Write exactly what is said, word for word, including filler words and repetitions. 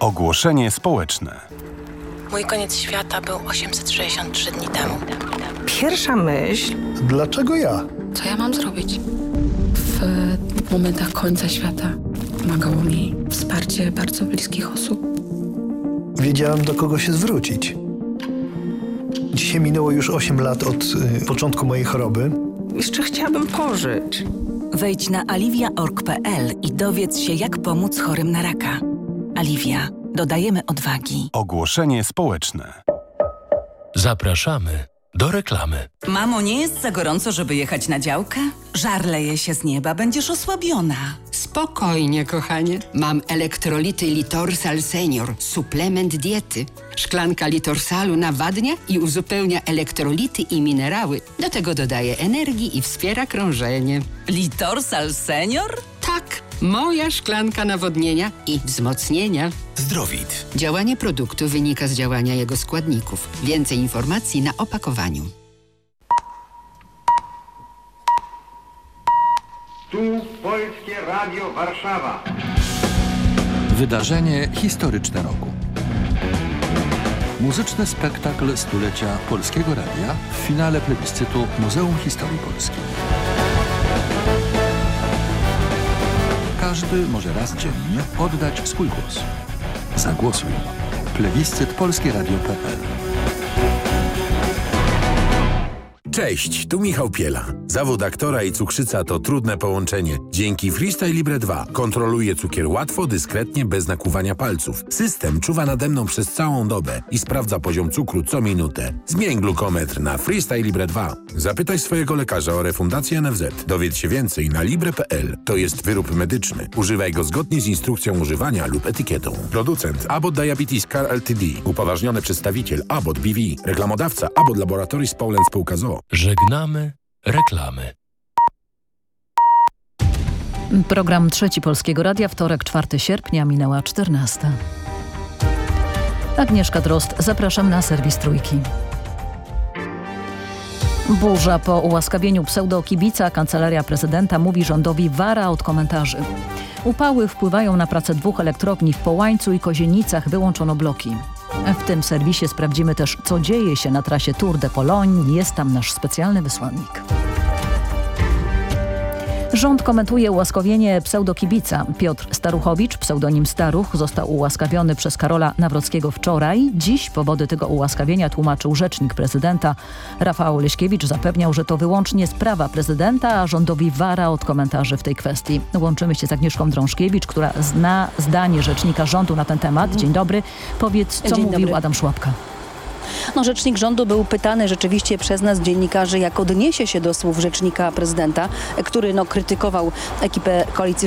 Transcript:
Ogłoszenie społeczne. Mój koniec świata był osiemset sześćdziesiąt trzy dni temu. Pierwsza myśl... Dlaczego ja? Co ja mam zrobić? W momentach końca świata pomagało mi wsparcie bardzo bliskich osób. Wiedziałem, do kogo się zwrócić. Dzisiaj minęło już osiem lat od y, początku mojej choroby. Jeszcze chciałabym pożyć. Wejdź na aliwia kropka org kropka pe el i dowiedz się, jak pomóc chorym na raka. Aliwia. Dodajemy odwagi. Ogłoszenie społeczne. Zapraszamy do reklamy. Mamo, nie jest za gorąco, żeby jechać na działkę? Żar leje się z nieba, będziesz osłabiona. Spokojnie, kochanie. Mam elektrolity Litorsal Senior, suplement diety. Szklanka Litorsalu nawadnia i uzupełnia elektrolity i minerały. Do tego dodaje energii i wspiera krążenie. Litorsal Senior? Tak, moja szklanka nawodnienia i wzmocnienia. Zdrowit. Działanie produktu wynika z działania jego składników. Więcej informacji na opakowaniu. Tu Polskie Radio Warszawa. Wydarzenie historyczne roku. Muzyczny spektakl stulecia Polskiego Radia w finale plebiscytu Muzeum Historii Polskiej. Każdy może raz dziennie oddać swój głos. Zagłosuj. Plebiscyt polskie radio kropka pe el. Cześć, tu Michał Piela. Zawód aktora i cukrzyca to trudne połączenie. Dzięki Freestyle Libre dwa kontroluję cukier łatwo, dyskretnie, bez nakłuwania palców. System czuwa nade mną przez całą dobę i sprawdza poziom cukru co minutę. Zmień glukometr na Freestyle Libre dwa. Zapytaj swojego lekarza o refundację N F Z. Dowiedz się więcej na libre kropka pe el. To jest wyrób medyczny. Używaj go zgodnie z instrukcją używania lub etykietą. Producent Abbott Diabetes Care Ltd. Upoważniony przedstawiciel Abbott B V. Reklamodawca Abbott Laboratories Poland Spółka z o o. Żegnamy reklamy. Program Trzeci Polskiego Radia, wtorek, czwartego sierpnia, minęła czternasta. Agnieszka Drozd, zapraszam na serwis Trójki. Burza po ułaskawieniu pseudo-kibica. Kancelaria prezydenta mówi rządowi wara od komentarzy. Upały wpływają na pracę dwóch elektrowni w Połańcu i Kozienicach. Wyłączono bloki. W tym serwisie sprawdzimy też, co dzieje się na trasie Tour de Pologne. Jest tam nasz specjalny wysłannik. Rząd komentuje ułaskawienie pseudokibica. Piotr Staruchowicz, pseudonim Staruch, został ułaskawiony przez Karola Nawrockiego wczoraj. Dziś powody tego ułaskawienia tłumaczył rzecznik prezydenta. Rafał Leśkiewicz zapewniał, że to wyłącznie sprawa prezydenta, a rządowi wara od komentarzy w tej kwestii. Łączymy się z Agnieszką Drążkiewicz, która zna zdanie rzecznika rządu na ten temat. Dzień dobry. Powiedz, co Dzień mówił dobry. Adam Szłapka. No, rzecznik rządu był pytany rzeczywiście przez nas, dziennikarzy, jak odniesie się do słów rzecznika prezydenta, który no, krytykował ekipę Koalicji